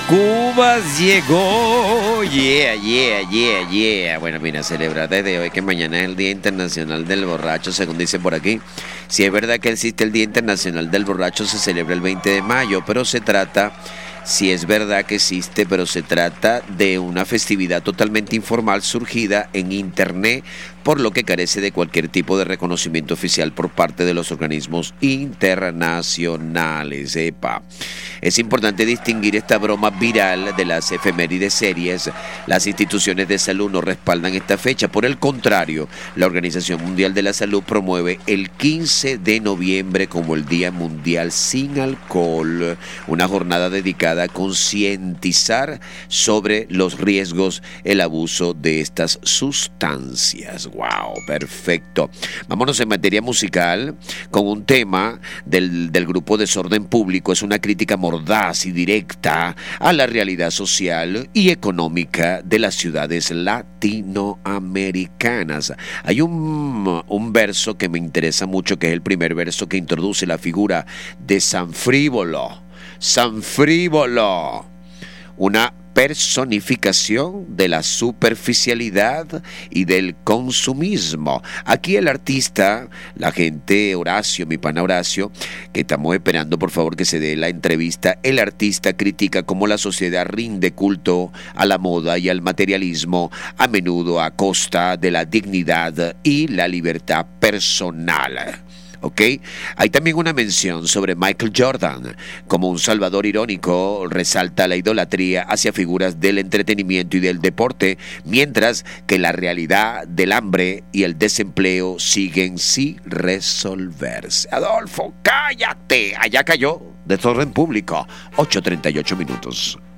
Cuba llegó, yeah. Bueno, mira, celebrar desde hoy que mañana es el Día Internacional del Borracho, según dicen por aquí. Si es verdad que existe el Día Internacional del Borracho, se celebra el 20 de mayo, pero se trata... Si es verdad que existe, pero se trata de una festividad totalmente informal surgida en Internet, por lo que carece de cualquier tipo de reconocimiento oficial por parte de los organismos internacionales. Epa. Es importante distinguir esta broma viral de las efemérides serias. Las instituciones de salud no respaldan esta fecha. Por el contrario, la Organización Mundial de la Salud promueve el 15 de noviembre como el Día Mundial sin Alcohol, una jornada dedicada a concientizar sobre los riesgos, el abuso de estas sustancias. Wow, perfecto. Vámonos en materia musical con un tema del grupo Desorden Público. Es una crítica mordaz y directa a la realidad social y económica de las ciudades latinoamericanas. Hay un verso que me interesa mucho, que es el primer verso que introduce la figura de San Frívolo, una personificación de la superficialidad y del consumismo. Aquí el artista, la gente, Horacio, mi pana Horacio, que estamos esperando por favor que se dé la entrevista, el artista critica cómo la sociedad rinde culto a la moda y al materialismo, a menudo a costa de la dignidad y la libertad personal. ¿Ok? Hay también una mención sobre Michael Jordan. Como un salvador irónico, resalta la idolatría hacia figuras del entretenimiento y del deporte, mientras que la realidad del hambre y el desempleo siguen sin resolverse. Adolfo, cállate. Allá cayó Desorden Público, 8:38 minutos.